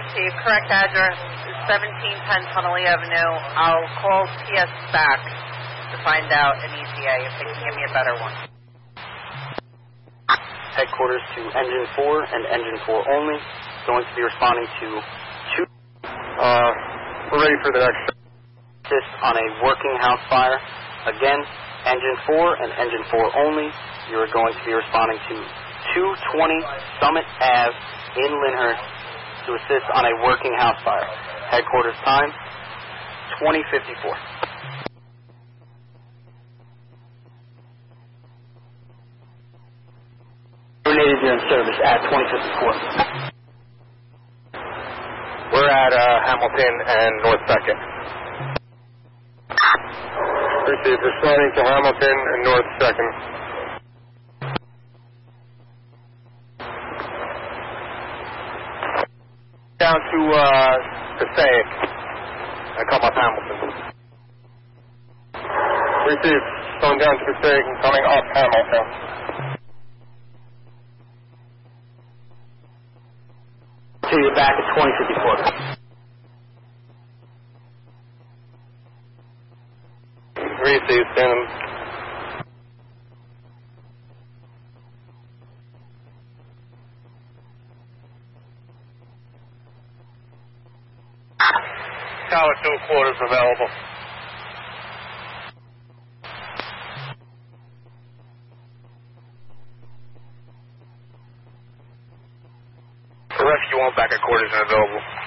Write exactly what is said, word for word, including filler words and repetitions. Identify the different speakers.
Speaker 1: Chief. Correct address is seventeen ten Tunnelly Avenue. I'll call T S back to find out an E T A if they can give me a better one.
Speaker 2: Headquarters to Engine four and Engine four only. Going to be responding to two.
Speaker 3: Uh, we're ready for the next.
Speaker 2: Assist on a working house fire. Again, Engine four and Engine four only. You are going to be responding to two twenty Summit Ave in Lyndhurst to assist on a working house fire. Headquarters time, twenty fifty-four. Terminated your service at twenty fifty-four.
Speaker 3: We're at uh, Hamilton and North second. Received, responding to Hamilton and North second. Down to uh, Passaic. I come up Hamilton. Received, going down to Passaic and coming up Hamilton.
Speaker 2: To you back at twenty fifty-four.
Speaker 3: Received, Phantom. Tower two quarters available. Rescue one back at quarters and available.